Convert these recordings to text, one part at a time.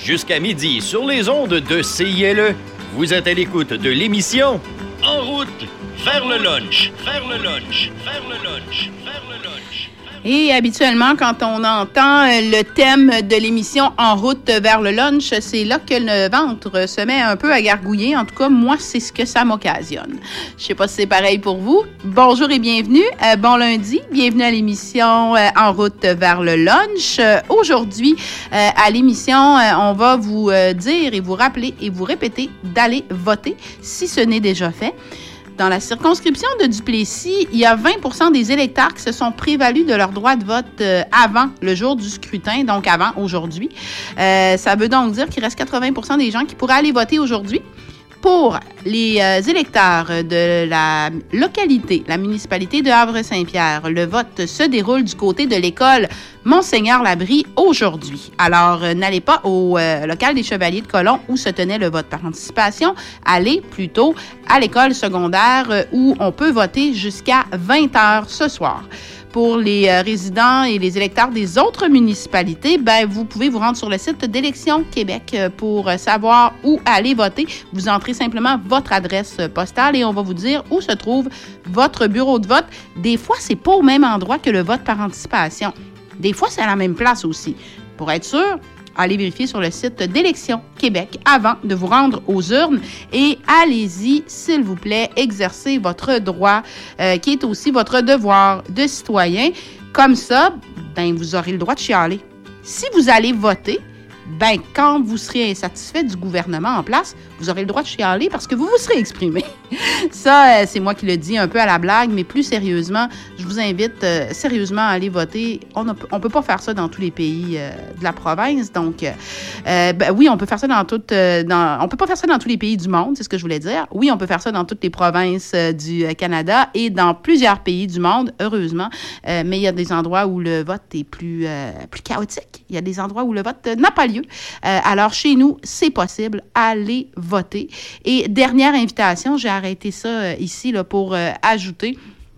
Jusqu'à midi, sur les ondes de CILE, vous êtes à l'écoute de l'émission En route vers le lunch. Vers le lunch. Vers le lunch. Vers le lunch. Et habituellement, quand on entend le thème de l'émission En route vers le lunch, c'est là que le ventre se met un peu à gargouiller. En tout cas, moi, c'est ce que ça m'occasionne. Je sais pas si c'est pareil pour vous. Bonjour et bienvenue. Bon lundi. Bienvenue à l'émission En route vers le lunch. Aujourd'hui, à l'émission, on va vous dire et vous rappeler et vous répéter d'aller voter si ce n'est déjà fait. Dans la circonscription de Duplessis, il y a 20 des électeurs qui se sont prévalus de leur droit de vote avant le jour du scrutin, donc avant aujourd'hui. Ça veut donc dire qu'il reste 80 des gens qui pourraient aller voter aujourd'hui. Pour les électeurs de la localité, la municipalité de Havre-Saint-Pierre, le vote se déroule du côté de l'école Monseigneur-Labrie aujourd'hui. Alors, n'allez pas au local des Chevaliers de Colomb où se tenait le vote par anticipation. Allez plutôt à l'école secondaire où on peut voter jusqu'à 20h ce soir. Pour les résidents et les électeurs des autres municipalités, vous pouvez vous rendre sur le site d'Élections Québec pour savoir où aller voter. Vous entrez simplement votre adresse postale et on va vous dire où se trouve votre bureau de vote. Des fois, c'est pas au même endroit que le vote par anticipation. Des fois, c'est à la même place aussi. Pour être sûr, allez vérifier sur le site d'Élections Québec avant de vous rendre aux urnes et allez-y, s'il vous plaît, exercez votre droit qui est aussi votre devoir de citoyen. Comme ça, vous aurez le droit de chialer. Si vous allez voter, quand vous serez insatisfait du gouvernement en place, vous aurez le droit de chialer parce que vous vous serez exprimé. Ça, c'est moi qui le dis un peu à la blague, mais plus sérieusement, je vous invite sérieusement à aller voter. On peut pas faire ça dans tous les pays de la province. Donc, oui, on peut faire ça on peut pas faire ça dans tous les pays du monde, c'est ce que je voulais dire. Oui, on peut faire ça dans toutes les provinces du Canada et dans plusieurs pays du monde, heureusement. Mais il y a des endroits où le vote est plus chaotique. Il y a des endroits où le vote n'a pas lieu. Alors, chez nous, c'est possible. Allez voter. Et dernière invitation, j'ai arrêté ça ici là, pour ajouter,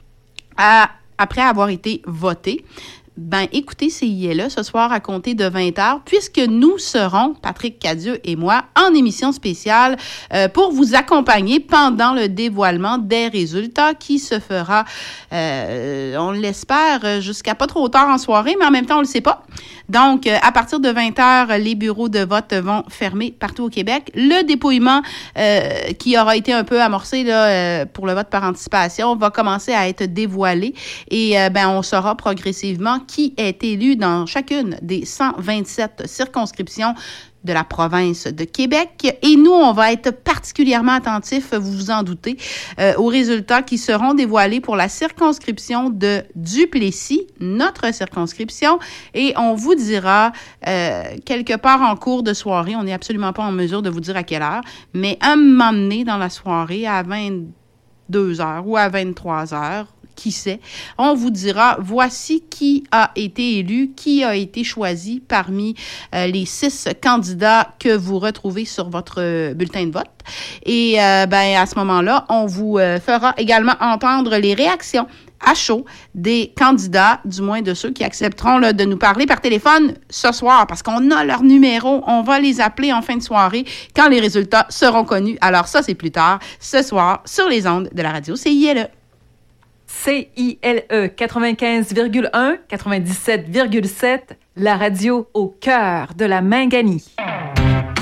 après avoir été voté, écoutez CILE ce soir à compter de 20h, puisque nous serons, Patrick Cadieux et moi, en émission spéciale pour vous accompagner pendant le dévoilement des résultats qui se fera, on l'espère, jusqu'à pas trop tard en soirée, mais en même temps, on le sait pas. Donc, à partir de 20h, les bureaux de vote vont fermer partout au Québec. Le dépouillement qui aura été un peu amorcé là, pour le vote par anticipation va commencer à être dévoilé et on saura progressivement qui est élu dans chacune des 127 circonscriptions de la province de Québec. Et nous, on va être particulièrement attentifs, vous vous en doutez, aux résultats qui seront dévoilés pour la circonscription de Duplessis, notre circonscription, et on vous dira quelque part en cours de soirée, on n'est absolument pas en mesure de vous dire à quelle heure, mais à un moment donné dans la soirée, à 22h ou à 23h, qui sait, on vous dira voici qui a été élu, qui a été choisi parmi les 6 candidats que vous retrouvez sur votre bulletin de vote. Et à ce moment-là, on vous fera également entendre les réactions à chaud des candidats, du moins de ceux qui accepteront là, de nous parler par téléphone ce soir, parce qu'on a leur numéro, on va les appeler en fin de soirée quand les résultats seront connus. Alors ça, c'est plus tard, ce soir, sur les ondes de la radio CILE. CILE 95,1, 97,7, la radio au cœur de la Minganie.